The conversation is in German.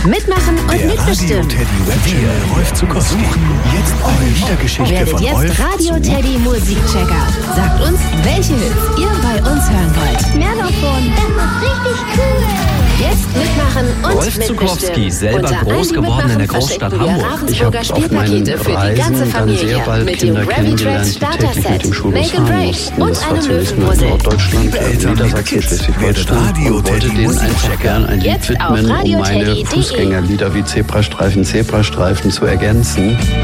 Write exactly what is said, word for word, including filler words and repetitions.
Mitmachen und Der mitbestimmen. Radio Teddy Webchannel Rolf Zukowski. Jetzt eure Liedergeschichte Werdet von jetzt Rolf Radio zu Teddy Musikchecker. Sagt uns, welche Hits ihr bei uns hören wollt. Mehr davon. Das ist richtig cool. Jetzt mitmachen und Rolf Zukowski, selber groß geworden in der Großstadt Hamburg. Ich habe auf meinen für die ganze Familie mit dem Grammy Tracks Starter Set, Make and Break und einem Löwenpuzzle. Liebe Eltern, liebe Kids, werdet Radio und wollte Teddy denen einfach gern ein Lied Jetzt auf widmen, um meine radioteddy punkt de. Fußgängerlieder wie Zebrastreifen, Zebrastreifen zu ergänzen.